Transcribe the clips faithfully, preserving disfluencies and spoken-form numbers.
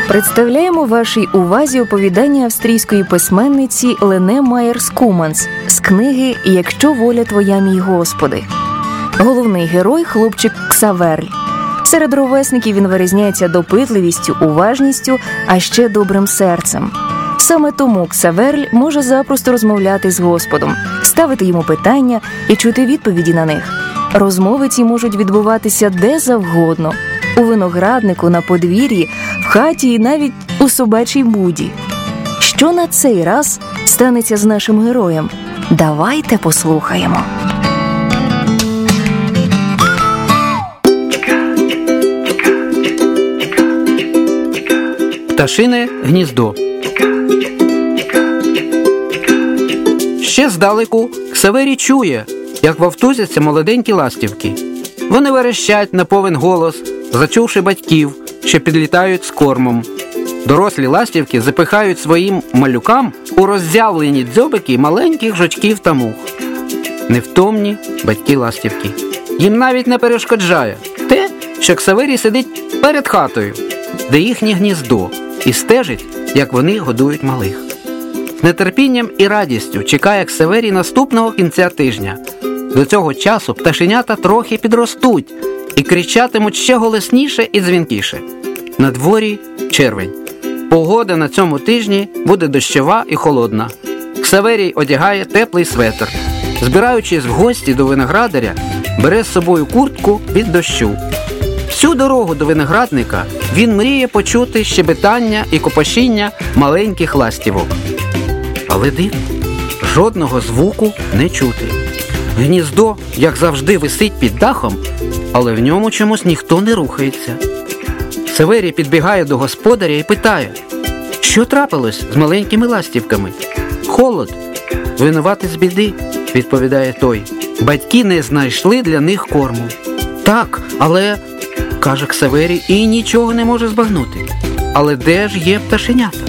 Представляємо вашій увазі оповідання австрійської письменниці Лене Майєрс-Куманс з книги «Якщо воля твоя, мій Господи». Головний герой – хлопчик Ксаверль. Серед ровесників він вирізняється допитливістю, уважністю, а ще добрим серцем. Саме тому Ксаверль може запросто розмовляти з Господом, ставити йому питання і чути відповіді на них. Розмови ці можуть відбуватися де завгодно – у винограднику, на подвір'ї, в хаті і навіть у собачій буді. Що на цей раз станеться з нашим героєм? Давайте послухаємо. Пташине гніздо. Ще здалеку Ксаверій чує, як вовтузяться молоденькі ластівки. Вони верещать на повен голос, зачувши батьків, що підлітають з кормом. Дорослі ластівки запихають своїм малюкам у роззявлені дзьобики маленьких жучків та мух. Невтомні батьки ластівки. Їм навіть не перешкоджає те, що Ксаверій сидить перед хатою, де їхнє гніздо, і стежить, як вони годують малих. З нетерпінням і радістю чекає Ксаверій наступного кінця тижня. До цього часу пташенята трохи підростуть і кричатимуть ще голосніше і дзвінкіше. На дворі червень. Погода на цьому тижні буде дощова і холодна. Ксаверій одягає теплий светр. Збираючись в гості до виноградаря, бере з собою куртку від дощу. Всю дорогу до виноградника він мріє почути щебетання і копошіння маленьких ластівок. Але дивно, жодного звуку не чути. Гніздо, як завжди, висить під дахом, але в ньому чомусь ніхто не рухається. Ксаверій підбігає до господаря і питає, що трапилось з маленькими ластівками? Холод. Винуватець біди, відповідає той. Батьки не знайшли для них корму. Так, але, каже Ксаверій, і нічого не може збагнути. Але де ж є пташенята?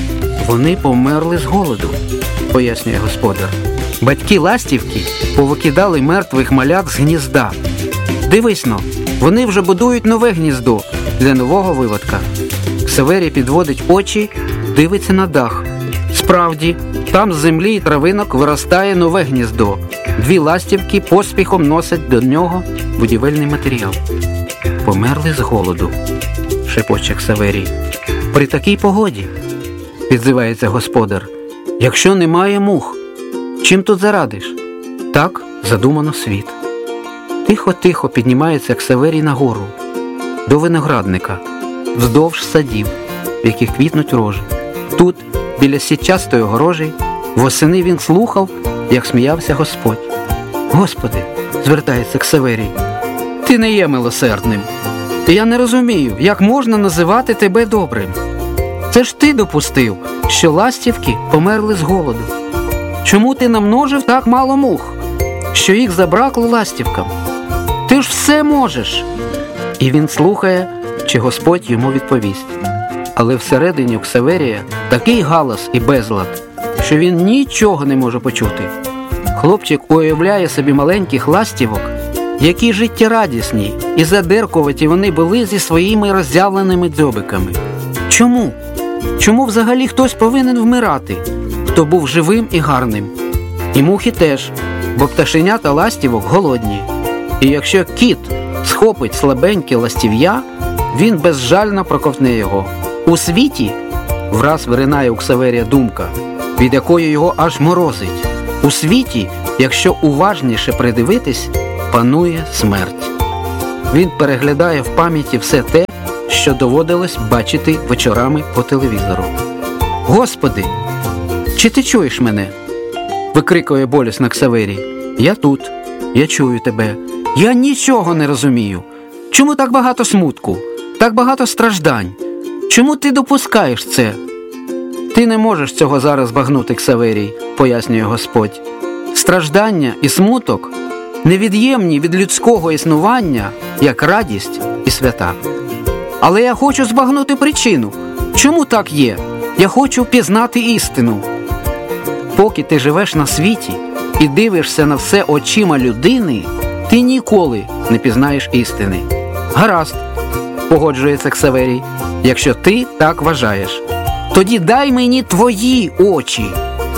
Вони померли з голоду, пояснює господар. Батьки ластівки повикидали мертвих малят з гнізда. Дивись-но, вони вже будують нове гніздо для нового виводка. Ксаверій підводить очі, дивиться на дах. Справді, там з землі і травинок виростає нове гніздо. Дві ластівки поспіхом носять до нього будівельний матеріал. Померли з голоду, шепоче Ксаверій. При такій погоді, відзивається господар, якщо немає мух, чим тут зарадиш? Так задумано світ. Тихо-тихо піднімається Ксаверій нагору, до виноградника, вздовж садів, в яких квітнуть рожі. Тут, біля сітчастої огорожі, восени він слухав, як сміявся Господь. Господи, звертається Ксаверій, ти не є милосердним. І я не розумію, як можна називати тебе добрим. Це ж ти допустив, що ластівки померли з голоду. Чому ти намножив так мало мух, що їх забракло ластівкам? Ти ж все можеш. І він слухає, чи Господь йому відповість. Але всередині у Ксаверія такий галас і безлад, що він нічого не може почути. Хлопчик уявляє собі маленьких ластівок, які життєрадісні і задеркуваті вони були зі своїми роззявленими дзьобиками. Чому? Чому взагалі хтось повинен вмирати, хто був живим і гарним? І мухи теж, бо пташенята ластівок голодні. І якщо кіт схопить слабеньке ластів'я, він безжально проковтне його. У світі, враз виринає у Ксаверія думка, від якої його аж морозить. У світі, якщо уважніше придивитись, панує смерть. Він переглядає в пам'яті все те, що доводилось бачити вечорами по телевізору. Господи, чи ти чуєш мене? Викрикує болісно Ксаверій. Я тут, я чую тебе. Я нічого не розумію. Чому так багато смутку, так багато страждань? Чому ти допускаєш це? Ти не можеш цього зараз збагнути, Ксаверій, пояснює Господь. Страждання і смуток невід'ємні від людського існування, як радість і свята. Але я хочу збагнути причину. Чому так є? Я хочу пізнати істину. Поки ти живеш на світі і дивишся на все очима людини, ти ніколи не пізнаєш істини. Гаразд, погоджується Ксаверій. якщо ти так вважаєш. Тоді дай мені твої очі.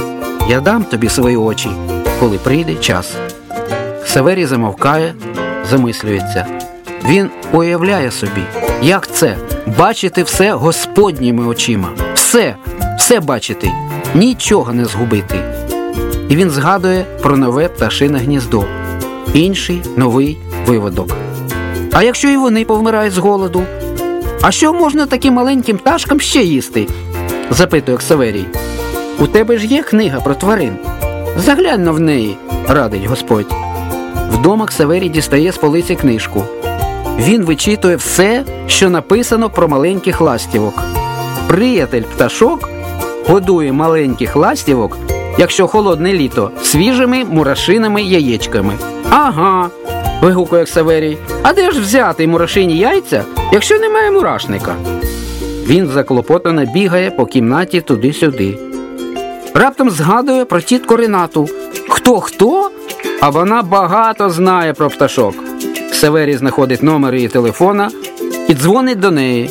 Я дам тобі свої очі, коли прийде час. Ксаверій замовкає, замислюється. Він уявляє собі, як це – бачити все Господніми очима. Все, все бачити, нічого не згубити. І він згадує про нове пташине гніздо. Інший новий виводок. А якщо і вони повмирають з голоду? А що можна таким маленьким пташкам ще їсти? Запитує Ксаверій. У тебе ж є книга про тварин? Заглянь в неї, радить Господь. Вдома Ксаверій дістає з полиці книжку. Він вичитує все, що написано про маленьких ластівок. Приятель пташок годує маленьких ластівок, якщо холодне літо, свіжими мурашиними яєчками. Ага, вигукує Ксаверій. А де ж взяти мурашині яйця, якщо немає мурашника? Він заклопотано бігає по кімнаті туди-сюди. Раптом згадує про тітку Ренату. Хто-хто? А вона багато знає про пташок. Ксаверій знаходить номер її телефона і дзвонить до неї.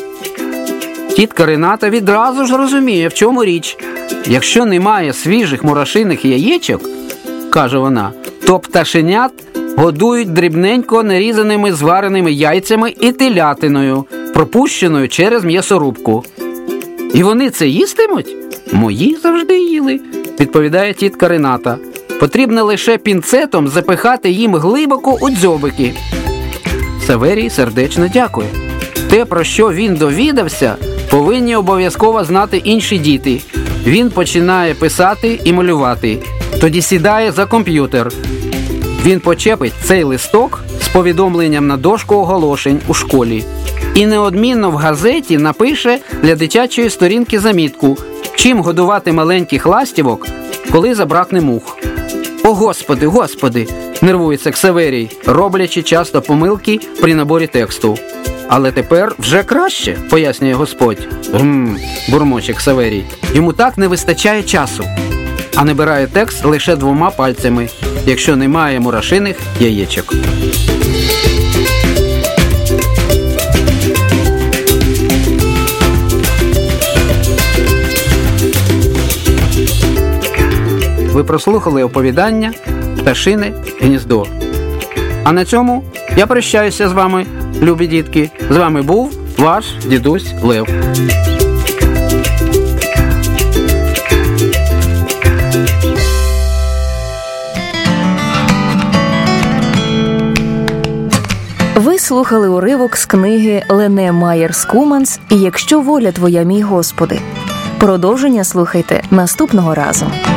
Тітка Рената відразу ж розуміє, в чому річ. Якщо немає свіжих мурашиних яєчок, каже вона, то пташенят годують дрібненько нарізаними звареними яйцями і телятиною, пропущеною через м'ясорубку. І вони це їстимуть? Мої завжди їли, відповідає тітка Рената. Потрібно лише пінцетом запихати їм глибоко у дзьобики. Ксаверій сердечно дякує. Те, про що він довідався, повинні обов'язково знати інші діти. Він починає писати і малювати. Тоді сідає за комп'ютер. Він почепить цей листок з повідомленням на дошку оголошень у школі. І неодмінно в газеті напише для дитячої сторінки замітку, чим годувати маленьких ластівок, коли забракне мух. О, Господи, Господи, нервується Ксаверій, роблячи часто помилки при наборі тексту. Але тепер вже краще, пояснює Господь. Гм, бурмоче Ксаверій. Йому так не вистачає часу. А набирає текст лише двома пальцями, якщо немає мурашиних яєчок. Ви прослухали оповідання «Пташине гніздо». А на цьому я прощаюся з вами, любі дітки. З вами був ваш дідусь Лев. Ви слухали уривок з книги Лене Майер Скуманс «І якщо воля твоя, мій Господи». Продовження слухайте наступного разу.